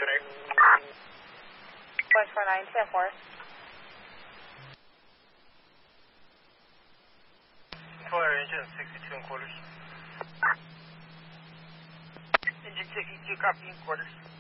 149, 10-4. Fire engine 62 and quarters. Engine 62, copy in quarters.